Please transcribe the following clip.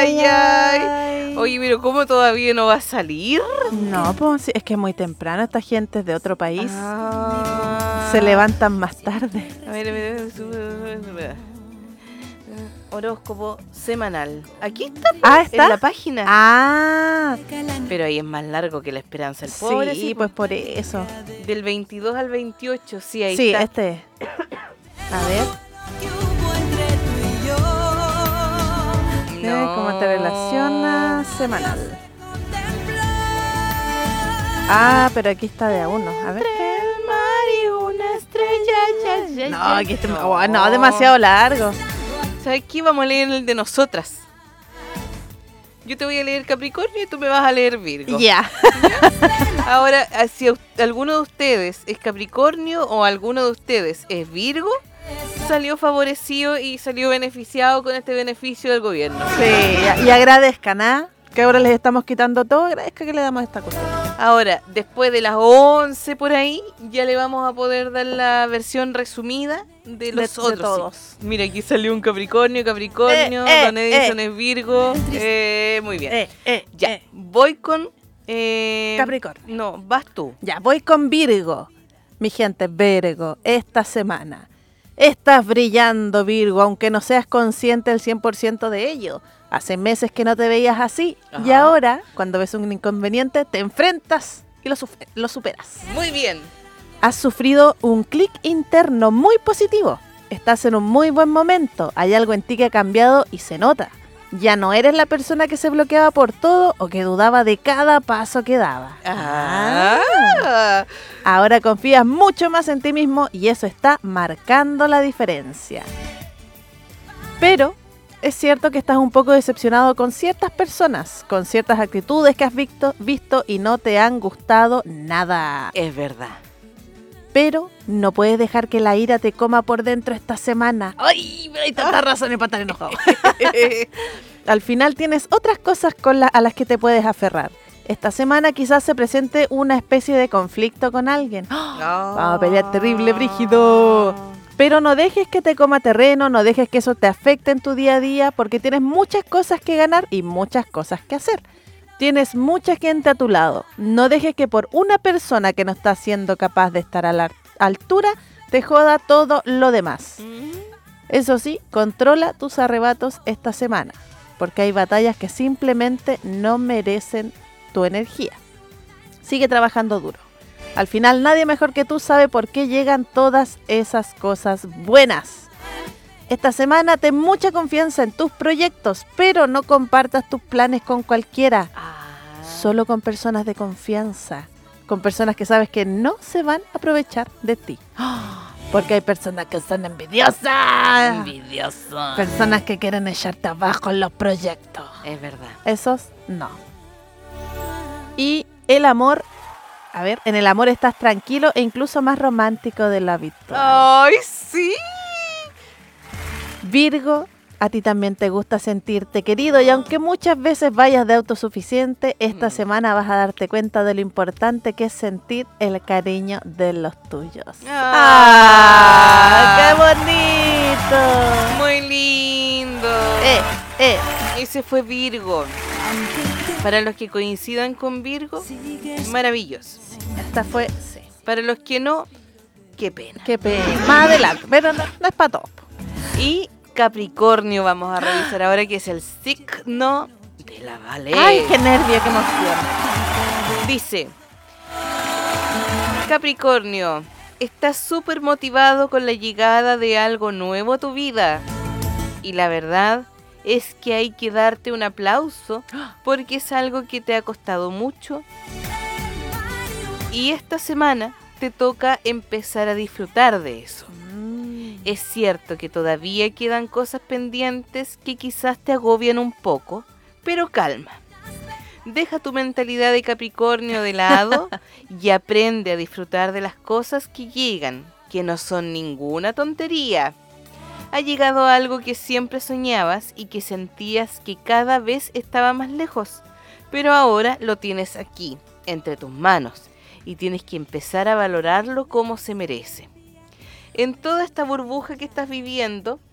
Ay. Oye, pero ¿cómo todavía no va a salir? No, pues es que es muy temprano. Esta gente es de otro país. Ah. Se levantan más tarde. A ver. Horóscopo semanal. Aquí está, ¿está? en la página. Ah, Pero ahí es más largo que la esperanza. El pobre, sí, pues por eso. Del 22 al 28, sí, ahí Sí, está. este es. A ver. ¿Cómo te relaciona? Semanal. Ah, pero aquí está de a uno. A ver. El mar y una estrella. No, aquí está. No, demasiado largo. ¿Sabes qué? Vamos a leer el de nosotras. Yo te voy a leer Capricornio y tú me vas a leer Virgo. Ya. Ahora, si alguno de ustedes es Capricornio o alguno de ustedes es Virgo, salió favorecido y salió beneficiado con este beneficio del gobierno. Sí, y agradezcan, ¿ah? Que ahora les estamos quitando todo, agradezca que le damos esta cosa. Ahora, después de las 11 por ahí, ya le vamos a poder dar la versión resumida de los otros. De todos. Sí. Mira, aquí salió un Capricornio, Don Edison es Virgo. Muy bien. Ya, voy con... Capricornio. No, vas tú. Ya, voy con Virgo. Mi gente, Virgo, esta semana. Estás brillando, Virgo, aunque no seas consciente del 100% de ello. Hace meses que no te veías así. Ajá. Y ahora, cuando ves un inconveniente, te enfrentas y lo superas. Muy bien. Has sufrido un clic interno muy positivo. Estás en un muy buen momento. Hay algo en ti que ha cambiado y se nota. Ya no eres la persona que se bloqueaba por todo o que dudaba de cada paso que daba. Ahora confías mucho más en ti mismo y eso está marcando la diferencia. Pero es cierto que estás un poco decepcionado con ciertas personas, con ciertas actitudes que has visto y no te han gustado nada. Es verdad. Pero no puedes dejar que la ira te coma por dentro esta semana. ¡Ay! Pero hay tantas razones para estar enojado. Al final tienes otras cosas a las que te puedes aferrar. Esta semana quizás se presente una especie de conflicto con alguien. Vamos a pelear terrible, brígido. Pero no dejes que te coma terreno, no dejes que eso te afecte en tu día a día, porque tienes muchas cosas que ganar y muchas cosas que hacer. Tienes mucha gente a tu lado. No dejes que por una persona que no está siendo capaz de estar a la altura, te joda todo lo demás. Eso sí, controla tus arrebatos esta semana, porque hay batallas que simplemente no merecen tu energía. Sigue trabajando duro. Al final nadie mejor que tú sabe por qué llegan todas esas cosas buenas. Esta semana ten mucha confianza en tus proyectos, pero no compartas tus planes con cualquiera. Solo con personas de confianza, con personas que sabes que no se van a aprovechar de ti. Porque hay personas que son envidiosas. Personas que quieren echarte abajo en los proyectos. Es verdad. Esos no. Y el amor... A ver, en el amor estás tranquilo e incluso más romántico de lo habitual. ¡Ay, sí! Virgo, a ti también te gusta sentirte querido y aunque muchas veces vayas de autosuficiente, esta semana vas a darte cuenta de lo importante que es sentir el cariño de los tuyos. ¡Qué bonito! Muy lindo. Ese fue Virgo. Para los que coincidan con Virgo, maravilloso. Esta fue, sí. Para los que no, qué pena. Qué pena. Más adelante, pero no es para todos. Y Capricornio vamos a revisar ahora, que es el signo de la Vale. ¡Ay, qué nervio, qué emoción! Dice: Capricornio, estás súper motivado con la llegada de algo nuevo a tu vida. Y la verdad es que hay que darte un aplauso porque es algo que te ha costado mucho. Y esta semana te toca empezar a disfrutar de eso. Es cierto que todavía quedan cosas pendientes que quizás te agobian un poco, pero calma. Deja tu mentalidad de Capricornio de lado y aprende a disfrutar de las cosas que llegan, que no son ninguna tontería. Ha llegado algo que siempre soñabas y que sentías que cada vez estaba más lejos, pero ahora lo tienes aquí, entre tus manos, y tienes que empezar a valorarlo como se merece. En toda esta burbuja que estás viviendo,